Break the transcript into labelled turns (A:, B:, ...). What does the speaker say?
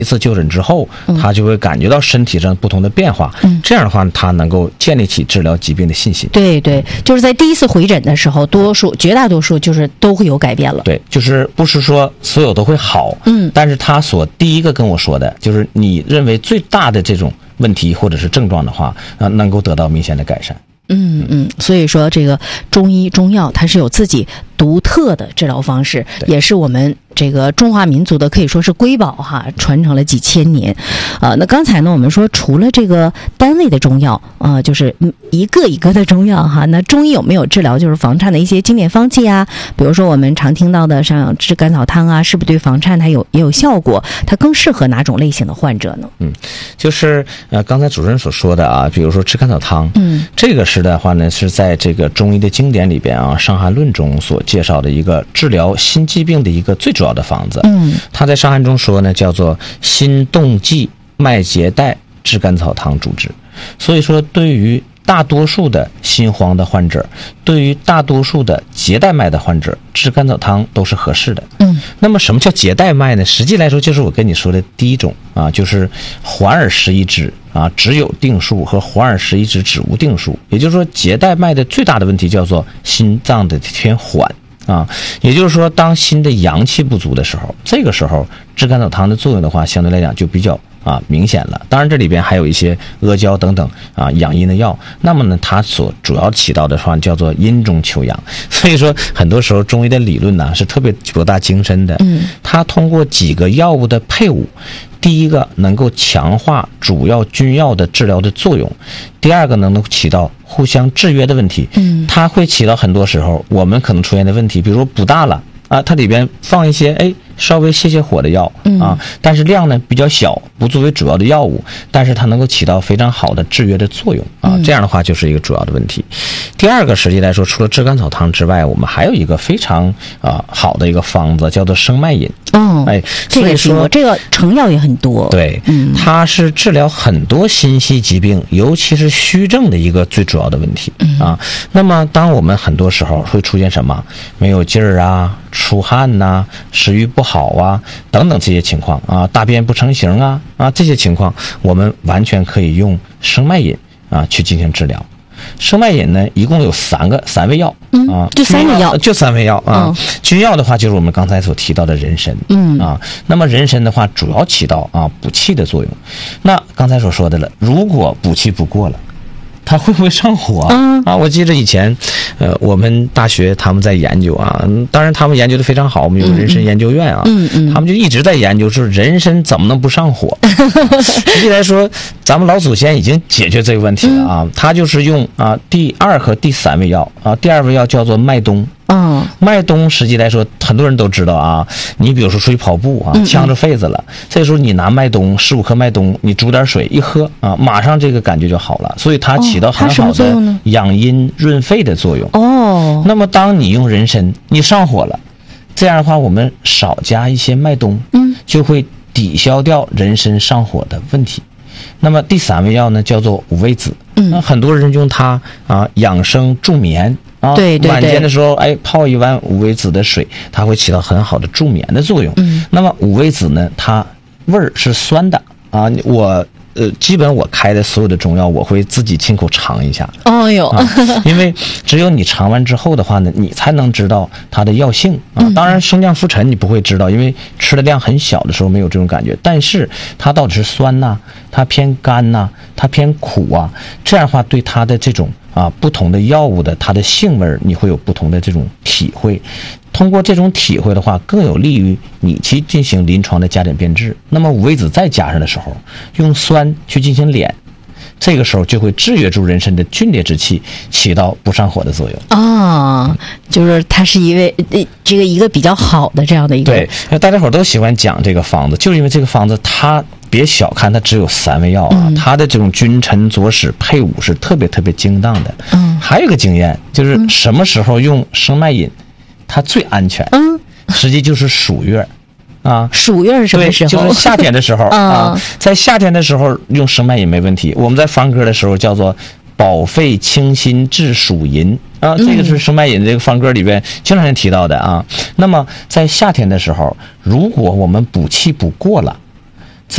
A: 一次就诊之后，他就会感觉到身体上不同的变化，这样的话他能够建立起治疗疾病的信心。
B: 对对，就是在第一次回诊的时候，绝大多数就是都会有改变了。
A: 对，就是不是说所有都会好，但是他所第一个跟我说的就是你认为最大的这种问题或者是症状的话，能够得到明显的改善。
B: 所以说这个中医中药它是有自己独特的治疗方式，也是我们这个中华民族的可以说是瑰宝哈，传承了几千年。那刚才呢我们说除了这个单位的中药就是一个一个的中药哈，那中医有没有治疗就是房颤的一些经典方剂啊？比如说我们常听到的像炙甘草汤啊，是不是对房颤它也有效果？它更适合哪种类型的患者呢？
A: 就是刚才主任所说的啊，比如说炙甘草汤，这个是的话呢是在这个中医的经典里边啊，《伤寒论》中所介绍的一个治疗心疾病的一个最主要的方子。他在《伤寒》中说呢，叫做心动悸脉结带炙甘草汤主之。所以说对于大多数的心慌的患者，对于大多数的结带脉的患者，炙甘草汤都是合适的。那么什么叫结带脉呢？实际来说就是我跟你说的第一种啊，就是缓而时一指啊，只有定数和缓而时一指只无定数。也就是说结带脉的最大的问题叫做心脏的偏缓啊，也就是说当心的阳气不足的时候，这个时候炙甘草汤的作用的话相对来讲就比较明显了。当然这里边还有一些阿胶等等养阴的药，那么呢它所主要起到的话叫做阴中求阳。所以说很多时候中医的理论呢是特别博大精深的。它通过几个药物的配伍，第一个能够强化主要君药的治疗的作用，第二个能够起到互相制约的问题。它会起到很多时候我们可能出现的问题，比如说补大了它里边放一些稍微泄火的药但是量呢比较小，不作为主要的药物，但是它能够起到非常好的制约的作用这样的话就是一个主要的问题。第二个实际来说，除了炙甘草汤之外，我们还有一个非常好的一个方子叫做生脉饮。
B: 这个说这个成药也很多。对，
A: 它是治疗很多心系疾病，尤其是虚症的一个最主要的问题那么当我们很多时候会出现什么没有劲儿出汗食欲不好等等这些情况大便不成形这些情况，我们完全可以用生脉饮去进行治疗。生脉饮呢一共有三味药
B: 就
A: 三味药君药的话就是我们刚才所提到的人参那么人参的话主要起到补气的作用。那刚才所说的了，如果补气不过了，它会不会上火我记得以前我们大学他们在研究当然他们研究的非常好，我们有人参研究院他们就一直在研究说人参怎么能不上火实际来说咱们老祖先已经解决这个问题了他就是用第二和第三味药第二味药叫做麦冬。麦冬实际来说很多人都知道你比如说出去跑步呛着肺子了，这时候你拿麦冬15克麦冬，你煮点水一喝马上这个感觉就好了。所以它起到很好的养阴润肺的作用。那么当你用人参你上火了，这样的话我们少加一些麦冬就会抵消掉人参上火的问题。那么第三味药呢叫做五味子。很多人用它养生助眠
B: 对，
A: 晚间的时候泡一碗五味子的水，它会起到很好的助眠的作用。那么五味子呢它味儿是酸的我基本我开的所有的中药我会自己亲口尝一下因为只有你尝完之后的话呢，你才能知道它的药性当然升降浮沉你不会知道，因为吃的量很小的时候没有这种感觉，但是它到底是酸它偏干它偏苦这样的话对它的这种不同的药物的它的性味你会有不同的这种体会。通过这种体会的话，更有利于你去进行临床的加减变质。那么五味子再加上的时候，用酸去进行敛，这个时候就会制约住人参的皲裂之气，起到不上火的作用
B: 就是它是一个比较好的这样的一个。
A: 对，大家伙都喜欢讲这个方子，就是因为这个方子它别小看它只有3味药它的这种君臣佐使配伍是特别特别精当的。还有一个经验就是什么时候用生脉饮它最安全实际就是暑月
B: 暑月是什么时候？
A: 对，就是夏天的时候在夏天的时候用生脉饮没问题。我们在方歌的时候叫做保肺清心治暑淫这个是生脉饮这个方歌里边经常提到的那么在夏天的时候，如果我们补气补过了